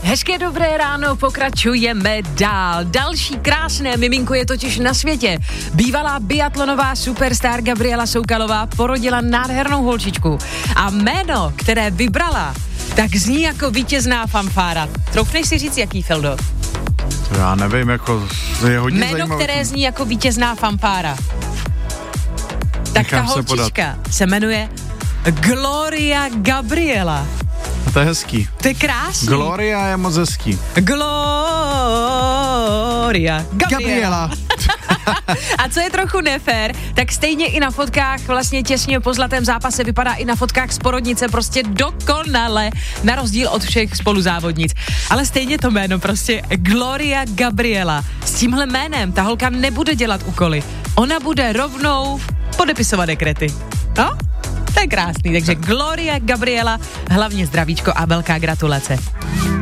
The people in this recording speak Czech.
Hezké dobré ráno, pokračujeme dál. Další krásné miminko je totiž na světě. Bývalá biatlonová superstar Gabriela Soukalová porodila nádhernou holčičku. A jméno, které vybrala, tak zní jako vítězná fanfára. Troufneš si říct, jaký, Feldo? Já nevím, jako je hodně jméno, zajímavé. které zní jako vítězná fanfára. Tak ta holčička se jmenuje Gloria Gabriela. A to je hezký. To je krásný. Gloria je moc hezký. Gloria Gabriela. A co je trochu nefér, tak stejně i na fotkách vlastně těsně po zlatém zápase vypadá i na fotkách z porodnice prostě dokonale, na rozdíl od všech spoluzávodnic. Ale stejně to jméno prostě Gloria Gabriela. S tímhle jménem ta holka nebude dělat úkoly. Ona bude rovnou podepisovat dekrety. No? To je krásný, takže Gloria Gabriela, hlavně zdravíčko a velká gratulace.